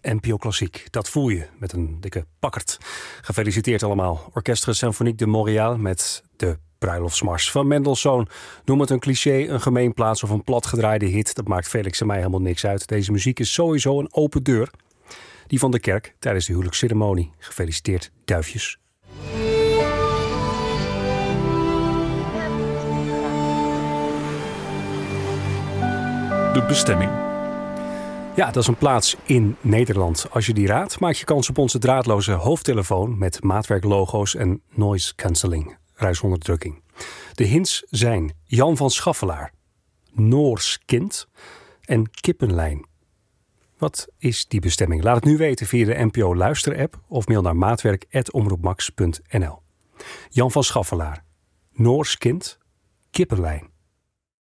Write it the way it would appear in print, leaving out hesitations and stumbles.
NPO Klassiek. Dat voel je met een dikke pakkerd. Gefeliciteerd allemaal. Orchestre Symphonique de Montréal met de bruiloftsmars van Mendelssohn. Noem het een cliché, een gemeenplaats of een platgedraaide hit. Dat maakt Felix en mij helemaal niks uit. Deze muziek is sowieso een open deur. Die van de kerk tijdens de huwelijksceremonie. Gefeliciteerd, duifjes. De bestemming. Ja, dat is een plaats in Nederland. Als je die raadt, maak je kans op onze draadloze hoofdtelefoon met maatwerklogo's en noise cancelling, ruisonderdrukking. De hints zijn Jan van Schaffelaar, Noors kind en kippenlijn. Wat is die bestemming? Laat het nu weten via de NPO Luister-app of mail naar maatwerk@omroepmax.nl. Jan van Schaffelaar, Noors kind, kippenlijn.